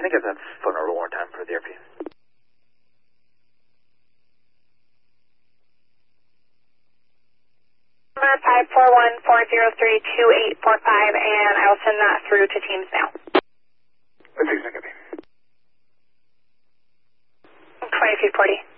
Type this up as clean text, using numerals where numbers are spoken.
Can I get that phone number one more time for the airfield? Number 541-403-2845, and I will send that through to Teams now. Let's see, second. 2240.